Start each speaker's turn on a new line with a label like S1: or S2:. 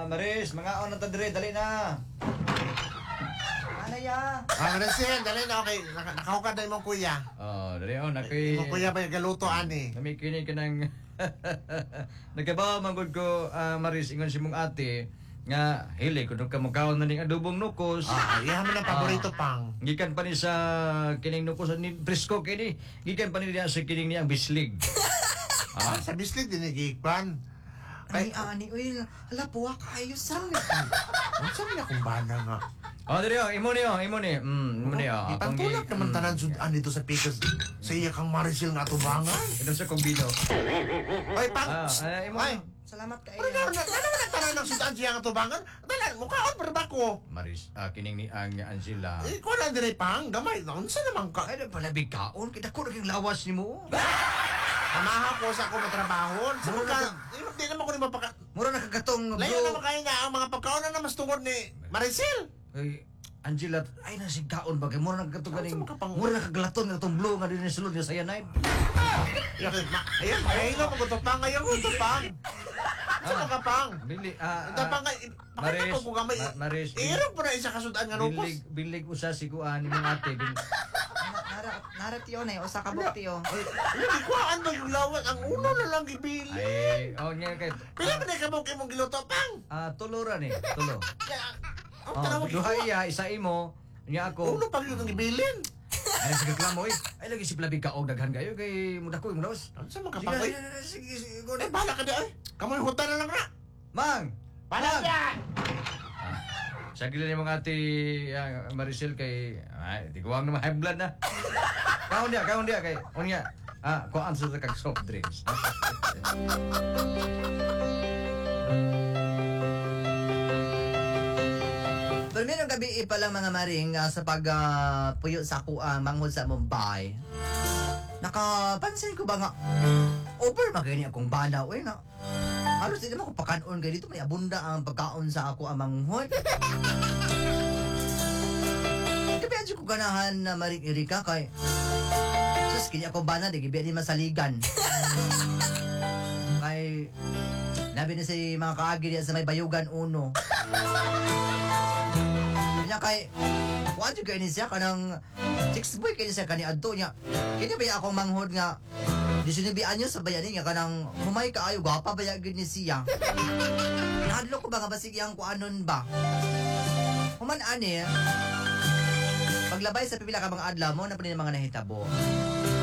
S1: Maris, mga on na tadre, dali na. Ano ya?
S2: Maricel, dali na, okay. Nakahukad na imong kuya.
S1: Dali nakoy.
S2: Imong kuya pa yung galuto, ani.
S1: Namikinig ka ng... Nagkabawa manggod ko, Maris, ingon si mong ate, nga, hili, kung ka magkaon na ning adobong nukos.
S2: Iyahan mo ng paborito pang.
S1: Gikan pa ni sa kining nukos, ni Frisco kini, gikan pa ni niya sa kining niyang bislig.
S2: Sa bislig, dinigikpan.
S3: Ay, ani, uy, hala po, kayo saan?
S2: Ang sabi niya kung bana nga.
S1: Dali imo ni. Imo ni.
S2: Ipantulak naman tanan sudan dito sa pikas. Sa iya kang Maricel nga tubangan.
S1: Ito sa kong bino.
S2: Ay, pang!
S1: Imo.
S2: Ay!
S3: Salamat kayo.
S2: Ano naman tanan ng sudan siya nga tubangan? Dala, mukhaon pa ba ko?
S1: Maris, kining ni ang Angela.
S2: Ikaw lang dire pang, gamay. Unsa naman ka?
S1: Ay, pala bigkaon. Kita ko naging lawas ni mo.
S2: Amaha ko sa ako matrabahon. Sa
S1: Mura
S2: ka,
S1: na
S2: di naman ko ni mapaka...
S1: Mura nakagatong
S2: Layo naman kayo nga ang mga pagkaonan na mas tungod ni Maricel.
S1: Ay, Angela, ay na si kaon ba kay mura nagkatong ganing.
S2: Saan sa makapang-
S1: Mura nakaglaton nga tong blue nga din sulod niya sa yanay.
S2: Ayan, ayun lang ko pang ngayon ko pang. Sa mga pang.
S1: Bili,
S2: Ito pang pakita ko kung gamay.
S1: Maris,
S2: Iirog po na isa kasudaan nga nupos.
S1: bilig usa si kuan ni mong ate.
S3: Naratiyo na yun, o sa kabuktiyo.
S2: Hindi ko ano yung lawan. Ang uno na lang ibili.
S1: Ay, nga kay.
S2: Pila ba na kabuk imong giluto pang?
S1: Tulo ra ni, tulo.
S2: Ang tanawag ko.
S1: Duha iya, isa imo, niya ako.
S2: Uno pang yung ibilin.
S1: Ay, sige reklamo eh. Ay, lagi si Plabig kaog daghan kayo kay mudakoy mo daws.
S2: Ano sa mga kapangay?
S1: Sige,
S2: Eh, bahala ka di ay. Kamoy hutan na lang na.
S1: Mang!
S2: Bahala ka!
S1: Sa gila ni mga ate Maricel kay... Ay, di ko ang naman high blood na. Kaon dia kay... Unya, kuhaan sa kag soft drinks.
S3: Pero mayroong gabi pa lang mga maring sa pagpuyo sa ako manghod sa Mumbai. Nakapansin ko ba nga over magani akong banaw na. Halos di naman ko pakanon kay dito may abunda ang pagkaon sa ako ang manghod. Kaya ko ganahan na maring irika kay sus kini ako bana di gibi ni masaligan. Kay labi na si mga kaagi diya sa may bayugan uno. Kanya kay kuha juga ini siya kanang chicks boy kaya siya kani adto niya. Kini ba akong manghod nga di sinibian niyo sa bayani nga kanang humay kaayo gwapa ba ya gid ni siya. Nahadlo ko ba nga basig yang kuanon ba? Human ani paglabay sa pipila ka mga adlaw mo na pa mga nahitabo.